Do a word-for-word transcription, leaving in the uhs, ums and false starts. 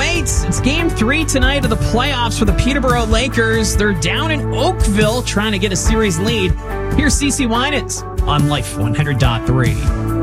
wait. It's game three tonight of the playoffs for the Peterborough Lakers. They're down in Oakville trying to get a series lead. Here's CeCe Winans on Life one hundred point three.